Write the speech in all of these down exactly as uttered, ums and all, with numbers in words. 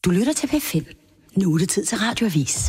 Du lytter til P fem. Nu er det tid til Radioavis.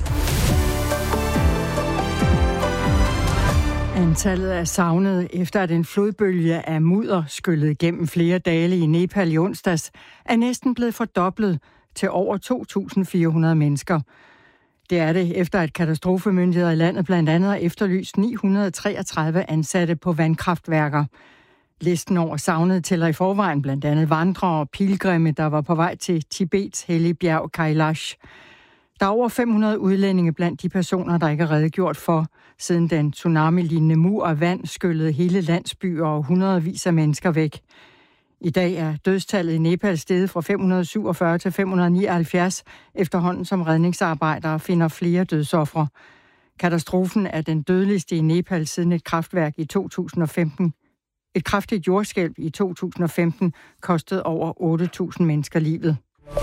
Antallet er savnet efter, at en flodbølge af mudder skyllede gennem flere dale i Nepal i onsdags, er næsten blevet fordoblet til over to tusind fire hundrede mennesker. Det er det efter, at katastrofemyndigheder i landet blandt andet har efterlyst ni hundrede treogtredive ansatte på vandkraftværker. Listen over savnede tæller i forvejen blandt andet vandrere og pilgrimme, der var på vej til Tibets hellige bjerg Kailash. Der er over fem hundrede udlændinge blandt de personer, der ikke er redegjort for, siden den tsunami-lignende mur af vand skyllede hele landsbyer og hundredvis af mennesker væk. I dag er dødstallet i Nepal steget fra fem hundrede syvogfyrre til fem hundrede nioghalvfjerds, efterhånden som redningsarbejdere finder flere dødsofre. Katastrofen er den dødeligste i Nepal siden et kraftværk i to tusind og femten. Et kraftigt jordskælv i to tusind og femten kostede over otte tusind mennesker livet.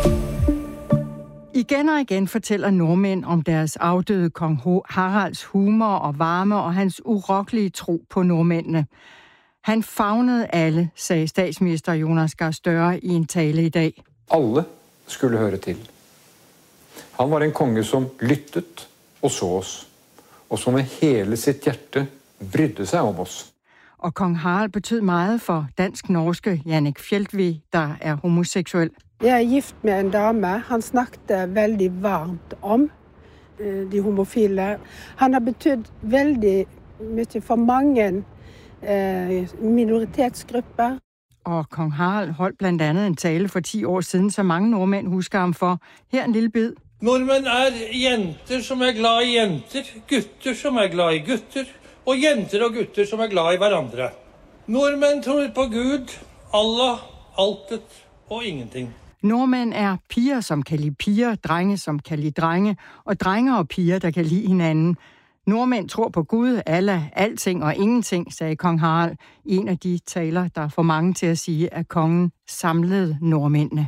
Igen og igen fortæller nordmænd om deres afdøde kong Haralds humor og varme og hans urokkelige tro på nordmændene. Han favnede alle, sagde statsminister Jonas Gahr Støre i en tale i dag. Alle skulle høre til. Han var en konge som lyttet og så os, og som med hele sit hjerte brydde sig om os. Og kong Harald betød meget for dansk-norske Jannik Fjeltvig, der er homoseksuel. Jeg er gift med en dame. Han snakkede veldig varmt om de homofile. Han har betydet veldig mye for mange minoritetsgrupper. Og kong Harald holdt blandt andet en tale for ti år siden, så mange nordmænd husker ham for. Her en lille bid. Nordmænd er jenter, som er glad i jenter, gutter, som er glad i gutter, og jenter og gutter, som er glad i hverandre. Nordmænd tror på Gud, Allah, altet og ingenting. Nordmænd er piger, som kan lide piger, drenge, som kan lide drenge, og drenge og piger, der kan lide hinanden. Nordmænd tror på Gud, Allah, alting og ingenting, sagde kong Harald i en af de taler, der får mange til at sige, at kongen samlede nordmændene.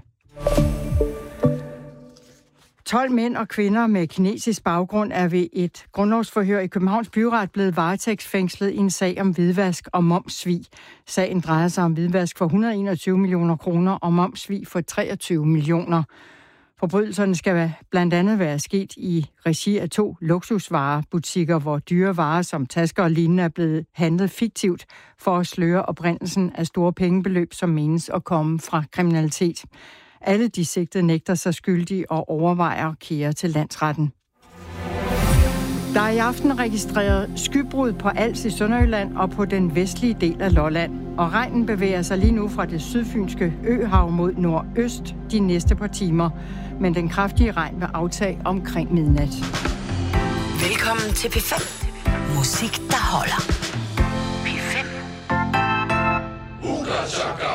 tolv mænd og kvinder med kinesisk baggrund er ved et grundlovsforhør i Københavns Byret blevet varetægtsfængslet i en sag om hvidvask og momssvig. Sagen drejer sig om hvidvask for et hundrede og enogtyve millioner kroner og momssvig for treogtyve millioner. Forbrydelserne skal blandt andet være sket i regi af to luksusvarebutikker, hvor dyre varer som tasker og lignende er blevet handlet fiktivt for at sløre oprindelsen af store pengebeløb, som menes at komme fra kriminalitet. Alle de sigtede nægter sig skyldige og overvejer at kære til landsretten. Der er i aften registreret skybrud på Als i Sønderjylland og på den vestlige del af Lolland. Og regnen bevæger sig lige nu fra det sydfynske øhav mod nordøst de næste par timer. Men den kraftige regn vil aftage omkring midnat. Velkommen til P fem. Musik, der holder.